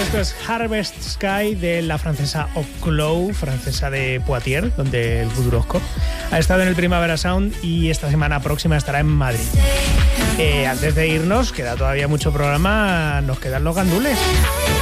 Esto es Harvest Sky de la francesa Oclow, francesa de Poitiers, donde el Budurosco ha estado en el Primavera Sound y esta semana próxima estará en Madrid. Antes de irnos, queda todavía mucho programa, nos quedan los gandules.